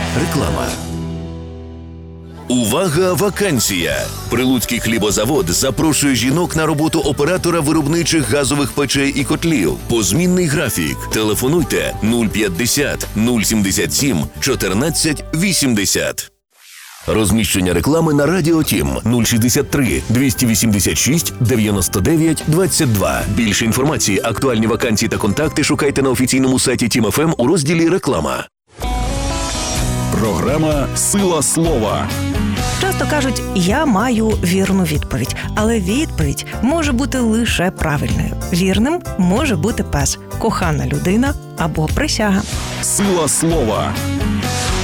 Реклама. Увага, вакансія! Прилуцький хлібозавод запрошує жінок на роботу оператора виробничих газових печей і котлів. Позмінний графік. Телефонуйте 050 077 14 80. Розміщення реклами на Радіо Тім 063 286 99 22. Більше інформації, актуальні вакансії та контакти шукайте на офіційному сайті Тім ФМ у розділі «Реклама». Програма «Сила слова». Часто кажуть, я маю вірну відповідь, але відповідь може бути лише правильною. Вірним може бути пес, кохана людина або присяга. «Сила слова».